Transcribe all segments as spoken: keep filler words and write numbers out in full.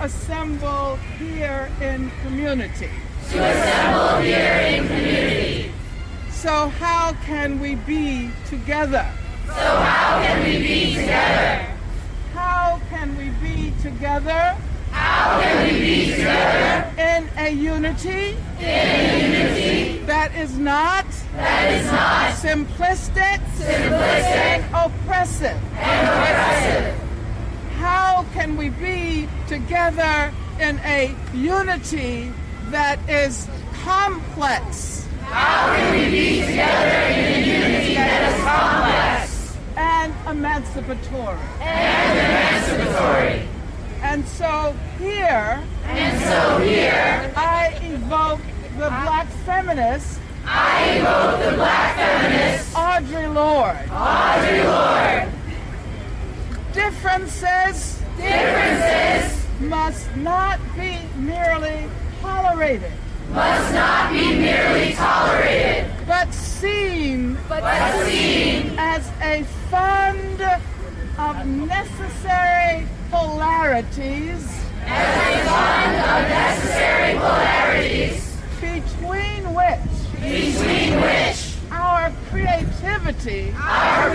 assemble here in community. To assemble here in community. So how can we be together? So how can we be together? How can we be together? How can we be together? In a unity. In a unity. That is not. That is not. Simplistic. Simplistic. Oppressive. And oppressive. How can we be together in a unity that is complex? How can we be together in a unity that is complex? And emancipatory. And emancipatory. And so here, and so here, I evoke the black feminist, I evoke the black feminist, Audre Lorde. Audre Lorde. Differences, differences must not be merely tolerated, must not be merely tolerated, but seen, but seen as a fund of necessary polarities, as a fund of necessary polarities, between which, between which our creativity, our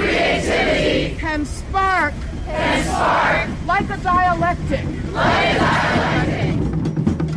creativity can spark, can spark, like a dialectic, like a dialectic.